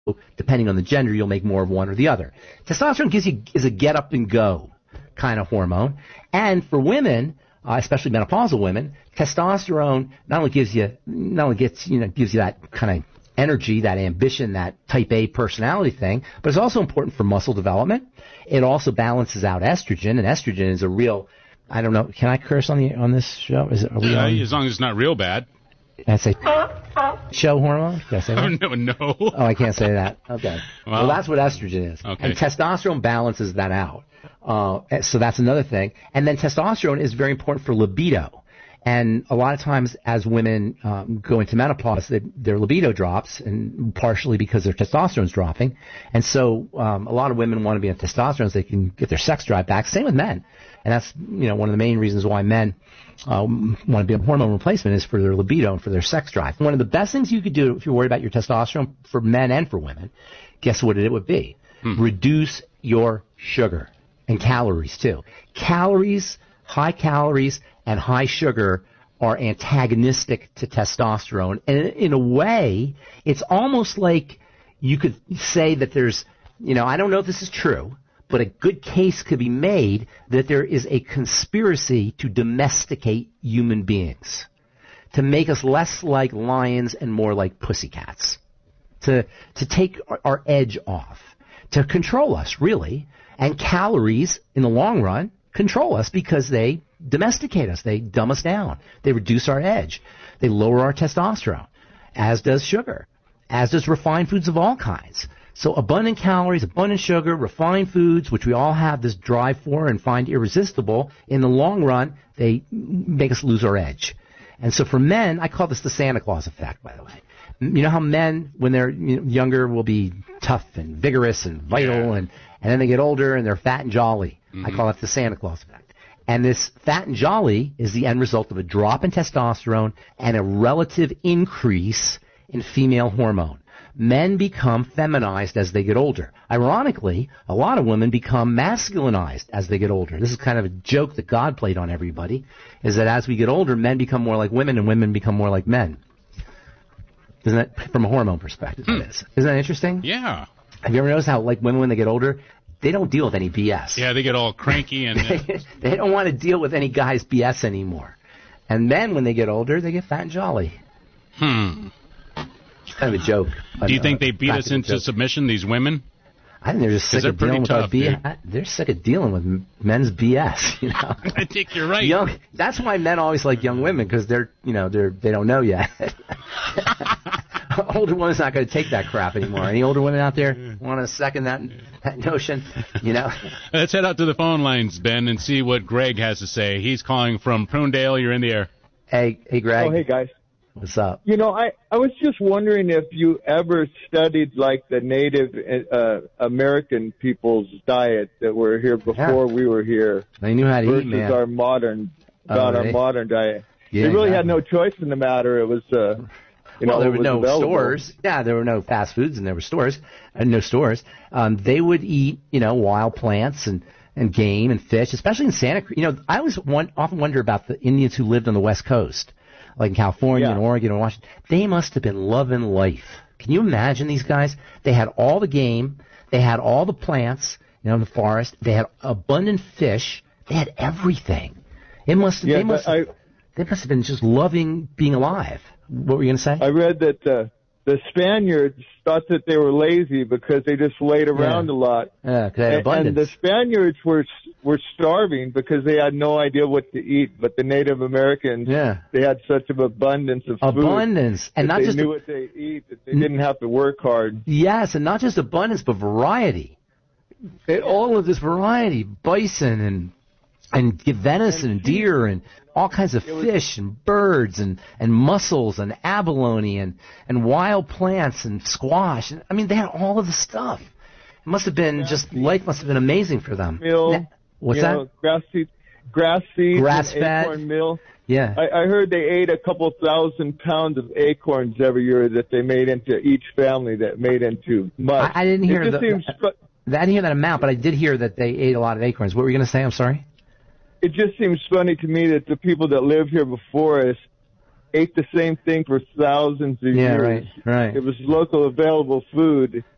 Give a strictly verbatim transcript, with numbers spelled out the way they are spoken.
depending on the gender, you'll make more of one or the other. Testosterone gives you is a get up and go kind of hormone, and for women, uh, especially menopausal women, testosterone not only gives you not only gets you know gives you that kind of energy, that ambition, that type A personality thing, but it's also important for muscle development. It also balances out estrogen, and estrogen is a real. I don't know. Can I curse on the on this show? Is it? Are we uh, on? As long as it's not real bad. Can I say show hormone? Can I say that? Oh, no, no. Oh, I can't say that. Okay. Well, well that's what estrogen is. Okay. And testosterone balances that out. Uh, so that's another thing. And then testosterone is very important for libido. And a lot of times as women um, go into menopause, they, their libido drops, and partially because their testosterone's dropping. And so um, a lot of women want to be on testosterone so they can get their sex drive back. Same with men. And that's, you know, one of the main reasons why men uh, want to be on hormone replacement is for their libido and for their sex drive. One of the best things you could do if you're worried about your testosterone for men and for women, guess what it would be? Hmm. Reduce your sugar and calories, too. Calories, high calories, and high sugar are antagonistic to testosterone. And in a way, it's almost like you could say that there's, you know, I don't know if this is true, but a good case could be made that there is a conspiracy to domesticate human beings, to make us less like lions and more like pussycats, to to take our, our edge off, to control us, really. And calories, in the long run, control us because they domesticate us. They dumb us down. They reduce our edge. They lower our testosterone, as does sugar, as does refined foods of all kinds. So abundant calories, abundant sugar, refined foods, which we all have this drive for and find irresistible, in the long run, they make us lose our edge. And so for men, I call this the Santa Claus effect, by the way. You know how men, when they're younger, will be tough and vigorous and vital, and, and then they get older and they're fat and jolly. Mm-hmm. I call it the Santa Claus effect. And this fat and jolly is the end result of a drop in testosterone and a relative increase in female hormone. Men become feminized as they get older. Ironically, a lot of women become masculinized as they get older. This is kind of a joke that God played on everybody, is that as we get older, men become more like women and women become more like men. Isn't that, from a hormone perspective, hmm. it is. Isn't that interesting? Yeah. Have you ever noticed how, like, women, when they get older, they don't deal with any B S? Yeah, they get all cranky and... Uh... they don't want to deal with any guy's B S anymore. And men, when they get older, they get fat and jolly. Hmm. Kind of a joke. Do you think they beat us into joke. submission, these women? I think they're just sick they're of dealing tough, with our B S. They're sick of dealing with men's B S. You know, I think you're right. Young, that's why men always like young women, because they're, you know, they're they don't know yet. Older women's not going to take that crap anymore. Any older women out there want to second that that notion? You know. Let's head out to the phone lines, Ben, and see what Greg has to say. He's calling from Prunedale. You're in the air. Hey, hey, Greg. Oh, hey, guys. What's up? You know, I, I was just wondering if you ever studied, like, the Native uh, American people's diet that were here before yeah. we were here. They knew how to versus eat, man. our modern, oh, about they, our modern diet. Yeah, they really exactly. had no choice in the matter. It was, uh, you well, know, there were it was no available. stores. Yeah, there were no fast foods, and there were stores, and no stores. Um, they would eat, you know, wild plants and, and game and fish, especially in Santa Cruz. You know, I always want, often wonder about the Indians who lived on the West Coast, like in California yeah. and Oregon and Washington. They must have been loving life. Can you imagine these guys? They had all the game. They had all the plants, you know, in the forest. They had abundant fish. They had everything. It must have, yeah, they must have, I, they must have been just loving being alive. What were you going to say? I read that uh, the Spaniards thought that they were lazy because they just laid around yeah. a lot. Yeah, 'cause they had and, abundance. and the Spaniards were were starving because they had no idea what to eat. But the Native Americans, yeah. they had such an abundance of food. Abundance. And not they just knew a, what they eat, that they didn't have to work hard. Yes, and not just abundance, but variety. It, all of this variety, bison and and venison and deer and all kinds of fish and birds and, and mussels and abalone and, and wild plants and squash. I mean, they had all of the stuff. It must have been just, life must have been amazing for them. Meal, now, what's that? Know, grass seed, grass seed, grass-fed acorn meal. Yeah. I, I heard they ate a couple thousand pounds of acorns every year that they made into each family that made into mud. I, I didn't hear it just the, seems, I didn't hear that amount, but I did hear that they ate a lot of acorns. What were you going to say? I'm sorry. It just seems funny to me that the people that lived here before us ate the same thing for thousands of yeah, years. Yeah, right, right. It was local available food.